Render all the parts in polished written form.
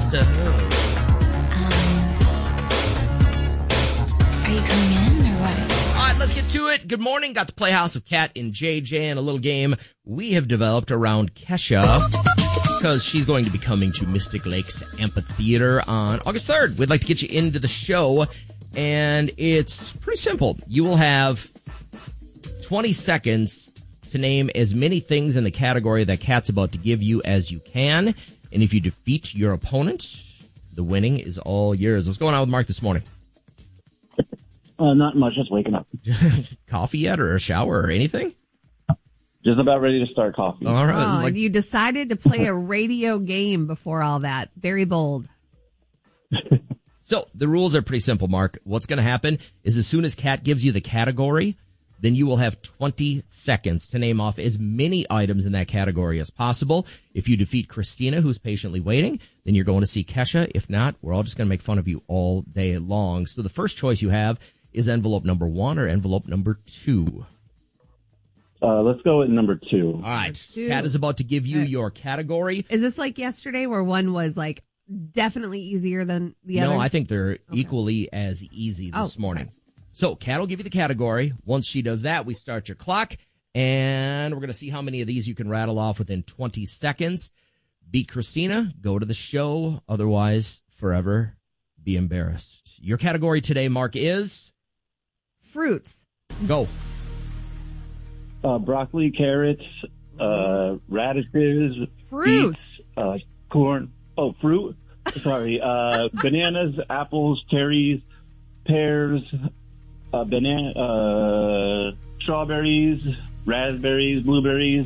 Are you coming in or what? All right, let's get to it. Good morning. Got the Playhouse with Kat and JJ and a little game we have developed around Kesha because she's going to be coming to Mystic Lakes Amphitheater on August 3rd. We'd like to get you into the show, and it's pretty simple. You will have 20 seconds to name as many things in the category that Kat's about to give you as you can, and if you defeat your opponent, the winning is all yours. What's going on with Mark this morning? Not much, just waking up. Coffee yet or a shower or anything? Just about ready to start coffee. All right. And you decided to play a radio game before all that. Very bold. So the rules are pretty simple, Mark. What's going to happen is as soon as Kat gives you the category, then you will have 20 seconds to name off as many items in that category as possible. If you defeat Christina, who's patiently waiting, then you're going to see Kesha. If not, we're all just going to make fun of you all day long. So the first choice you have is envelope number 1 or envelope number 2. Let's go with number 2. All right. 2. Kat is about to give you your category. Is this like yesterday where one was like definitely easier than the other? No, I think they're equally as easy this morning. Okay. So Kat will give you the category. Once she does that, we start your clock, and we're going to see how many of these you can rattle off within 20 seconds. Beat Christina, go to the show. Otherwise, forever be embarrassed. Your category today, Mark, is? Fruits. Go. Broccoli, carrots, radishes, Fruits. beets, corn. Oh, fruit. Sorry. Bananas, apples, cherries, pears, strawberries, raspberries, blueberries.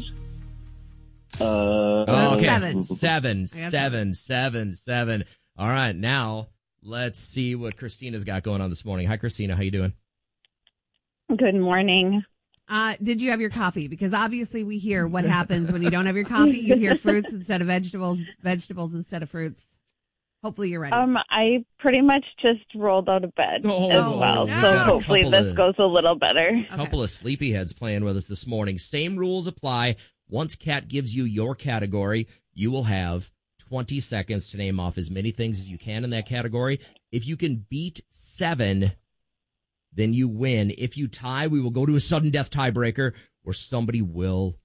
Okay. 7. Seven. All right. Now let's see what Christina's got going on this morning. Hi, Christina. How you doing? Good morning. Did you have your coffee? Because obviously we hear what happens when you don't have your coffee. You hear fruits instead of vegetables, vegetables instead of fruits. Hopefully you're ready. I pretty much just rolled out of bed as well, no. so hopefully this goes a little better. A couple of sleepyheads playing with us this morning. Same rules apply. Once Kat gives you your category, you will have 20 seconds to name off as many things as you can in that category. If you can beat 7, then you win. If you tie, we will go to a sudden death tiebreaker where somebody will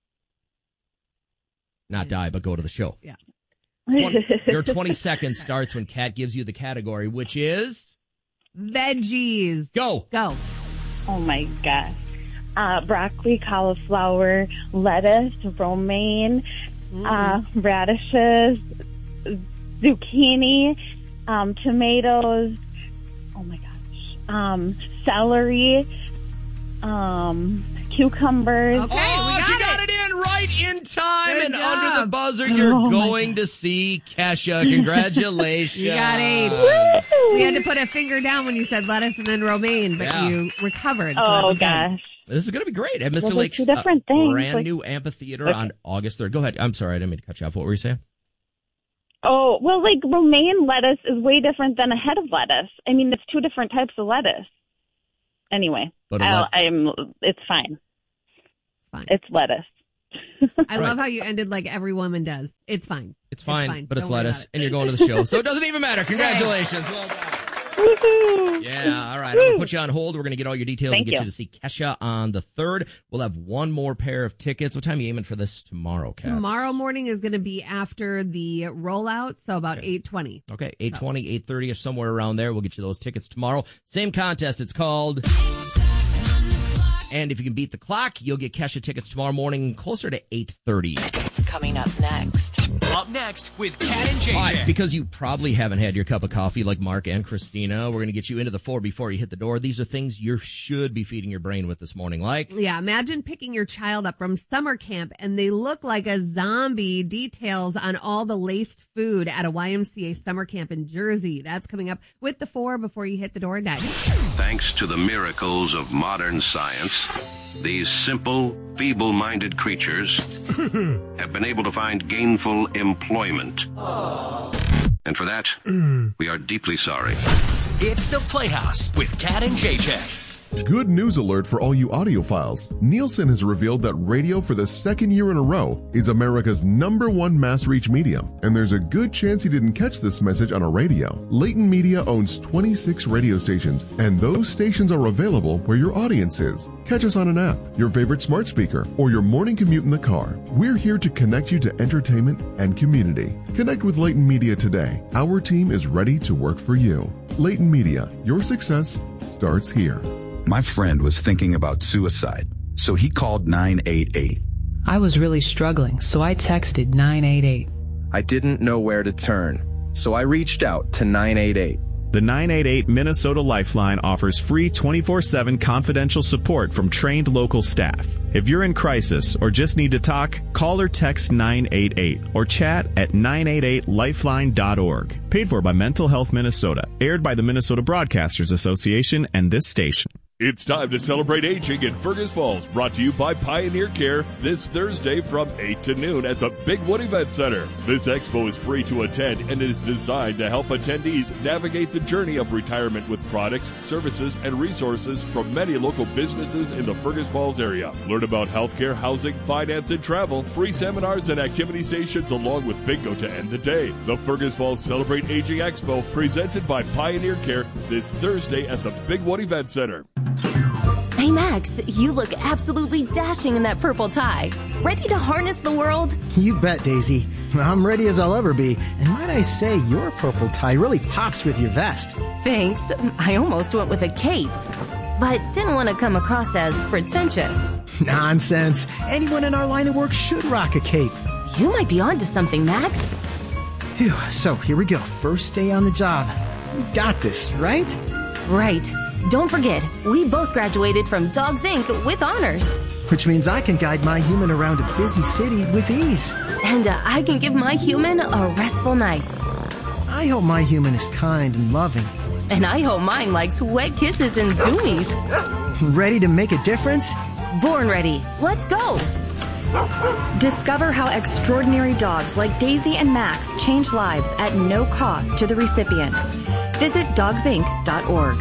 not die, but go to the show. Yeah. Your 20 seconds starts when Kat gives you the category, which is? Veggies. Go. Oh my gosh. Broccoli, cauliflower, lettuce, romaine, radishes, zucchini, tomatoes, oh my gosh, celery, cucumbers. Okay, she got it in right in time. Good and job. under the buzzer, you're going to see Kesha. Congratulations. You got 8. We had to put a finger down when you said lettuce and then romaine, but you recovered. So that Oh was good. gosh. This is going to be great at Mr. Those are Lake's two different things. brand new amphitheater on August 3rd. Go ahead. I'm sorry. I didn't mean to cut you off. What were you saying? Oh, well, like romaine lettuce is way different than a head of lettuce. I mean, it's 2 different types of lettuce. Anyway, But it's fine. It's fine. It's lettuce. I love how you ended like every woman does. It's fine. It's fine, but it's Don't worry lettuce, about it. and you're going to the show, so it doesn't even matter. Congratulations. Well done. Woohoo! Yeah, all right. I'm going to put you on hold. We're going to get all your details and Thank get you you. to see Kesha on the 3rd. We'll have one more pair of tickets. What time are you aiming for this tomorrow, Kat? Tomorrow morning is going to be after the rollout, so about 8:20. Okay, 8:20, 8:30, or somewhere around there. We'll get you those tickets tomorrow. Same contest. It's called... And if you can beat the clock, you'll get Kesha tickets tomorrow morning closer to 8:30. Coming up next. Up next with Kat and JJ. All right, because you probably haven't had your cup of coffee like Mark and Christina, we're going to get you into the 4 before you hit the door. These are things you should be feeding your brain with this morning, like... Yeah, imagine picking your child up from summer camp and they look like a zombie. Details on all the laced food at a YMCA summer camp in Jersey. That's coming up with the 4 before you hit the door next. Thanks to the miracles of modern science, these simple, feeble-minded creatures have been able to find gainful employment. And for that, we are deeply sorry. It's the Playhouse with Kat and JJ. Good news alert for all you audiophiles. Nielsen has revealed that radio for the second year in a row is America's #1 mass reach medium, and there's a good chance you didn't catch this message on a radio. Leighton Media owns 26 radio stations, and those stations are available where your audience is. Catch us on an app, your favorite smart speaker, or your morning commute in the car. We're here to connect you to entertainment and community. Connect with Leighton Media today. Our team is ready to work for you. Leighton Media, your success starts here. My friend was thinking about suicide, so he called 988. I was really struggling, so I texted 988. I didn't know where to turn, so I reached out to 988. The 988 Minnesota Lifeline offers free 24/7 confidential support from trained local staff. If you're in crisis or just need to talk, call or text 988 or chat at 988lifeline.org. Paid for by Mental Health Minnesota. Aired by the Minnesota Broadcasters Association and this station. It's time to celebrate aging in Fergus Falls, brought to you by Pioneer Care this Thursday from 8 to noon at the Big Wood Event Center. This expo is free to attend and is designed to help attendees navigate the journey of retirement with products, services, and resources from many local businesses in the Fergus Falls area. Learn about healthcare, housing, finance, and travel, free seminars and activity stations along with bingo to end the day. The Fergus Falls Celebrate Aging Expo, presented by Pioneer Care this Thursday at the Big Wood Event Center. Hey Max, you look absolutely dashing in that purple tie. Ready to harness the world? You bet, Daisy. I'm ready as I'll ever be. And might I say, your purple tie really pops with your vest. Thanks. I almost went with a cape, but didn't want to come across as pretentious. Nonsense. Anyone in our line of work should rock a cape. You might be onto something, Max. Phew, so here we go. First day on the job. You've got this, right? Right. Don't forget, we both graduated from Dogs Inc. with honors. Which means I can guide my human around a busy city with ease. And I can give my human a restful night. I hope my human is kind and loving. And I hope mine likes wet kisses and zoomies. Ready to make a difference? Born ready. Let's go. Discover how extraordinary dogs like Daisy and Max change lives at no cost to the recipients. Visit dogsinc.org.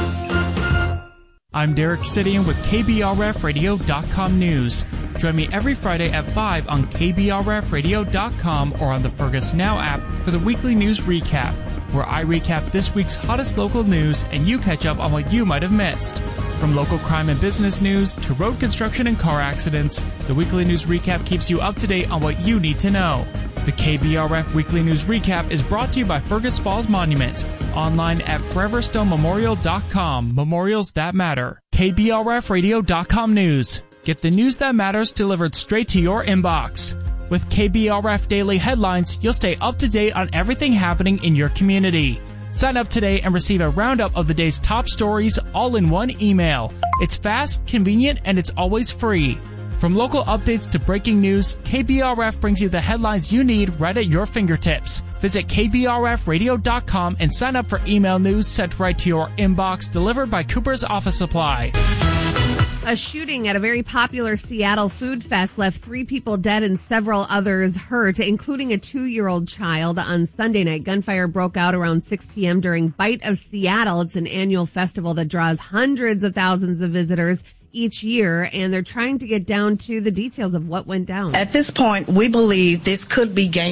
I'm Derek Sidian with KBRFradio.com News. Join me every Friday at 5 on KBRFradio.com or on the Fergus Now app for the weekly news recap, where I recap this week's hottest local news and you catch up on what you might have missed. From local crime and business news to road construction and car accidents, the weekly news recap keeps you up to date on what you need to know. The KBRF Weekly News Recap is brought to you by Fergus Falls Monument. Online at foreverstonmemorial.com. Memorials that matter. KBRFradio.com News. Get the news that matters delivered straight to your inbox. With KBRF Daily Headlines, you'll stay up to date on everything happening in your community. Sign up today and receive a roundup of the day's top stories all in one email. It's fast, convenient, and it's always free. From local updates to breaking news, KBRF brings you the headlines you need right at your fingertips. Visit KBRFradio.com and sign up for email news sent right to your inbox, delivered by Cooper's Office Supply. A shooting at a very popular Seattle food fest left 3 people dead and several others hurt, including a 2-year-old child. On Sunday night, gunfire broke out around 6 p.m. during Bite of Seattle. It's an annual festival that draws hundreds of thousands of visitors each year, and they're trying to get down to the details of what went down. At this point, we believe this could be game